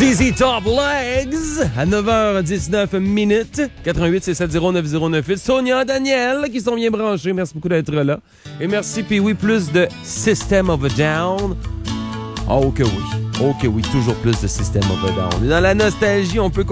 ZZ Top Legs à 9h19 minutes. 88-670-9098. Sonia, Daniel qui sont bien branchés. Merci beaucoup d'être là. Et merci, puis oui, plus de System of a Down. Oh que oui. Oh que oui, toujours plus de System of a Down. Et dans la nostalgie, on peut